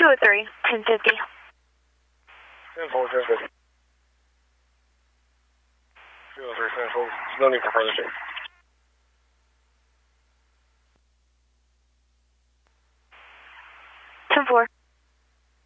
203, 1050. 10-4, 1050. 203, 10-4. No need for further change. 10-4.